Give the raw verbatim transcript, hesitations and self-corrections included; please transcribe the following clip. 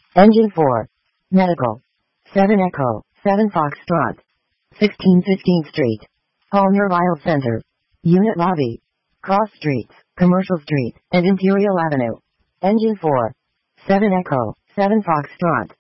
Engine four. Medical. seven Echo, seven Foxtrot. sixteen fifteenth Street. Palmyra Center. Unit Lobby. Cross Streets, Commercial Street, and Imperial Avenue. Engine four. seven Echo, seven Foxtrot.